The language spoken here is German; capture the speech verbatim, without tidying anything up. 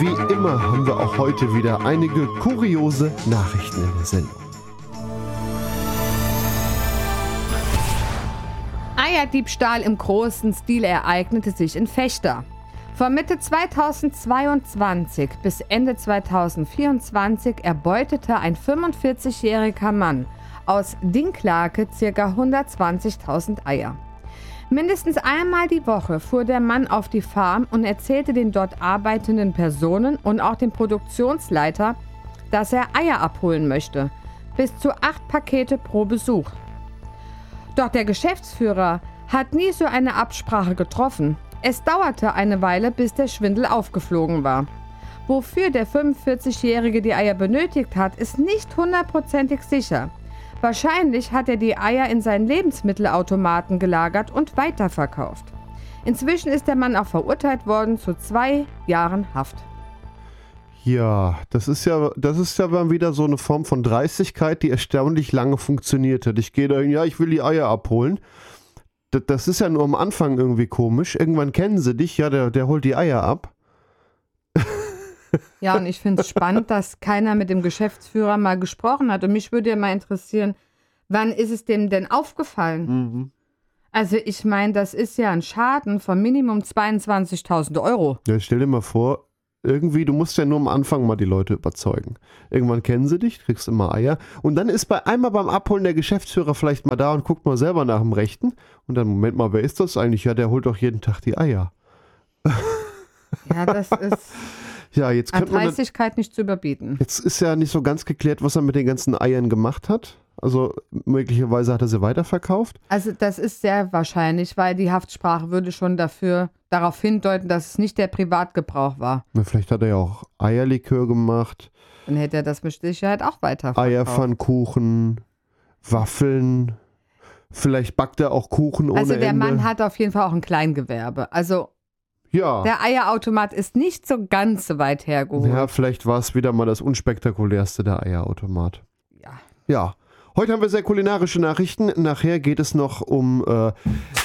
Wie immer haben wir auch heute wieder einige kuriose Nachrichten in der Sendung. Eierdiebstahl im großen Stil ereignete sich in Vechta. Von Mitte zweitausendzweiundzwanzig bis Ende zweitausendvierundzwanzig erbeutete ein fünfundvierzigjähriger Mann aus Dinklage ca. hundertzwanzigtausend Eier. Mindestens einmal die Woche fuhr der Mann auf die Farm und erzählte den dort arbeitenden Personen und auch dem Produktionsleiter, dass er Eier abholen möchte. Bis zu acht Pakete pro Besuch. Doch der Geschäftsführer hat nie so eine Absprache getroffen. Es dauerte eine Weile, bis der Schwindel aufgeflogen war. Wofür der fünfundvierzigjährige die Eier benötigt hat, ist nicht hundertprozentig sicher. Wahrscheinlich hat er die Eier in seinen Lebensmittelautomaten gelagert und weiterverkauft. Inzwischen ist der Mann auch verurteilt worden zu zwei Jahren Haft. Ja, das ist ja, das ist ja mal wieder so eine Form von Dreistigkeit, die erstaunlich lange funktioniert hat. Ich gehe da hin, ja, ich will die Eier abholen. Das, das ist ja nur am Anfang irgendwie komisch. Irgendwann kennen sie dich, ja, der, der holt die Eier ab. Ja, und ich finde es spannend, dass keiner mit dem Geschäftsführer mal gesprochen hat. Und mich würde ja mal interessieren, wann ist es dem denn aufgefallen? Mhm. Also ich meine, das ist ja ein Schaden von Minimum zweiundzwanzigtausend Euro. Ja, stell dir mal vor, irgendwie, du musst ja nur am Anfang mal die Leute überzeugen. Irgendwann kennen sie dich, kriegst immer Eier. Und dann ist bei einmal beim Abholen der Geschäftsführer vielleicht mal da und guckt mal selber nach dem Rechten. Und dann, Moment mal, wer ist das eigentlich? Ja, der holt doch jeden Tag die Eier. Ja, das ist ja, jetzt an könnte man Dreistigkeit nicht zu überbieten. Jetzt ist ja nicht so ganz geklärt, was er mit den ganzen Eiern gemacht hat. Also möglicherweise hat er sie weiterverkauft. Also das ist sehr wahrscheinlich, weil die Haftsprache würde schon dafür darauf hindeuten, dass es nicht der Privatgebrauch war. Na, vielleicht hat er ja auch Eierlikör gemacht. Dann hätte er das mit Sicherheit auch weiterverkauft. Eierpfannkuchen, Waffeln. Vielleicht backt er auch Kuchen ohne Ende. Also der Mann hat auf jeden Fall auch ein Kleingewerbe. Also ja. Der Eierautomat ist nicht so ganz so weit hergeholt. Ja, vielleicht war es wieder mal das unspektakulärste, der Eierautomat. Ja. Ja. Heute haben wir sehr kulinarische Nachrichten. Nachher geht es noch um äh,